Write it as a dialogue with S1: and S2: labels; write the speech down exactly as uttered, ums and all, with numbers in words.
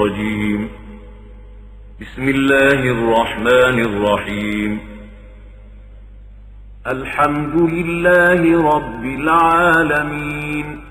S1: الرجيم. بسم الله الرحمن الرحيم. الحمد لله رب العالمين.